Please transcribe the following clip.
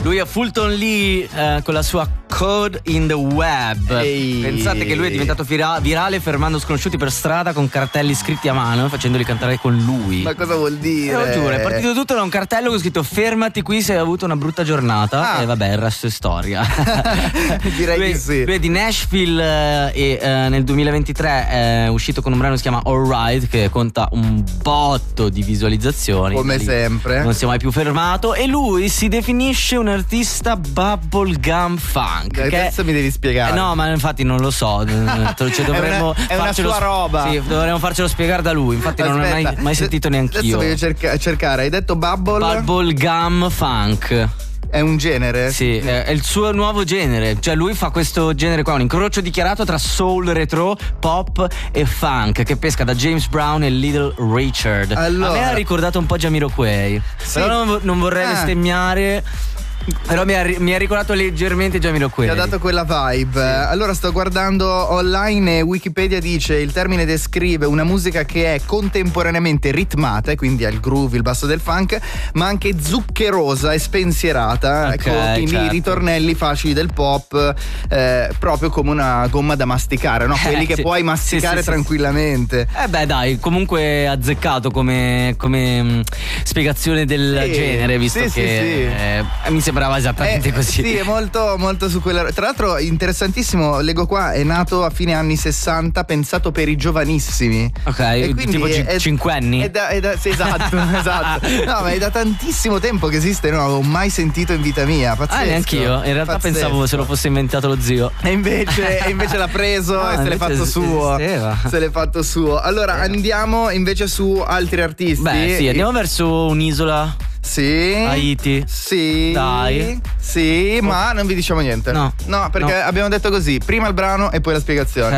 Lui è Fulton Lee con la sua Code in the Web. Ehi. Pensate che lui è diventato virale fermando sconosciuti per strada con cartelli scritti a mano, facendoli cantare con lui. Ma cosa vuol dire? Lo giuro, è partito tutto da un cartello con scritto fermati qui se hai avuto una brutta giornata. E vabbè, il resto è storia. Direi lui, che sì. Lui è di Nashville e nel 2023 è uscito con un brano che si chiama Alright, che conta un botto di visualizzazioni. Come sempre. Non si è mai più fermato. E lui si definisce un artista bubblegum funk. Adesso mi devi spiegare. No, ma infatti non lo so. Dovremmo è una sua roba. Sì, dovremmo farcelo spiegare da lui. Infatti non l'ho mai sentito neanch'io. Adesso voglio cercare. Hai detto bubblegum funk. È un genere? Sì, è il suo nuovo genere. Cioè lui fa questo genere qua, un incrocio dichiarato tra soul, retro, pop e funk, che pesca da James Brown e Little Richard. Allora, a me ha ricordato un po' Jamiroquai. Sì. Però non vorrei bestemmiare. Però mi ha ricordato leggermente Jamiroquai. Mi ha dato quella vibe. Sì. Allora sto guardando online e Wikipedia dice: il termine descrive una musica che è contemporaneamente ritmata, e quindi ha il groove, il basso del funk, ma anche zuccherosa e spensierata, quindi certo. Ritornelli facili del pop, proprio come una gomma da masticare, no? Quelli che puoi masticare tranquillamente. Beh dai, comunque azzeccato come spiegazione del genere, visto che mi sembrava esattamente così. Sì, è molto, molto su quella. Tra l'altro, interessantissimo, leggo qua, è nato a fine anni 60, pensato per i giovanissimi. Ok, e tipo 5 anni. Sì, esatto. No, ma è da tantissimo tempo che esiste, non avevo mai sentito in vita mia. Pazzesco. Neanch'io. In realtà pensavo se lo fosse inventato lo zio. E invece l'ha preso e se l'è fatto suo. Se l'è fatto suo. Allora, andiamo invece su altri artisti. Beh, sì, andiamo verso un'isola. Sì. Haiti. Sì. Dai. Sì, ma non vi diciamo niente. No, perché abbiamo detto così: prima il brano e poi la spiegazione.